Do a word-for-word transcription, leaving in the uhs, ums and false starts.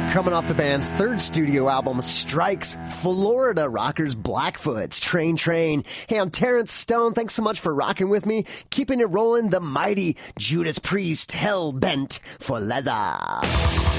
Coming off the band's third studio album, Strikes, Florida rockers Blackfoot's Train Train. Hey, I'm Terrence Stone. Thanks so much for rocking with me. Keeping it rolling, the mighty Judas Priest, Hell Bent for Leather.